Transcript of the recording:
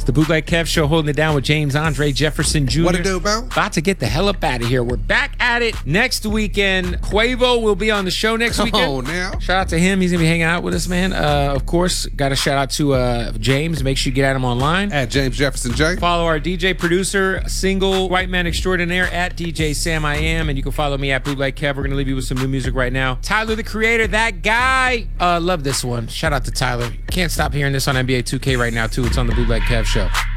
It's the Bootleg Kev Show, holding it down with James Andre Jefferson Jr. What it do, bro? About to get the hell up out of here. We're back at it next weekend. Quavo will be on the show next weekend. Oh, now. Shout out to him. He's going to be hanging out with us, man. Of course, got a shout out to James. Make sure you get at him online. At James Jefferson J. Follow our DJ producer, single white man extraordinaire, at DJ Sam I Am. And you can follow me at Bootleg Kev. We're going to leave you with some new music right now. Tyler, the Creator, that guy. Love this one. Shout out to Tyler. Can't stop hearing this on NBA 2K right now, too. It's on the Bootleg Kev Show.